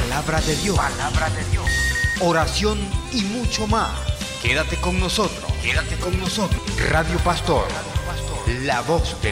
palabra de Dios, oración y mucho más. Quédate con nosotros, Radio Pastor, la voz del